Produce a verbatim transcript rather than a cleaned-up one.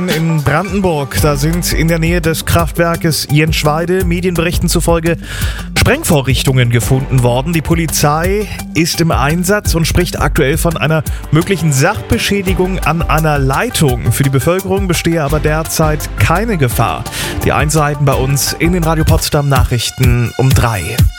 an in Brandenburg. Da sind in der Nähe des Kraftwerkes Jenschweide Medienberichten zufolge Sprengvorrichtungen gefunden worden. Die Polizei ist im Einsatz und spricht aktuell von einer möglichen Sachbeschädigung an einer Leitung. Für die Bevölkerung bestehe aber derzeit keine Gefahr. Die Einzelheiten bei uns in den Radio Potsdam Nachrichten um drei.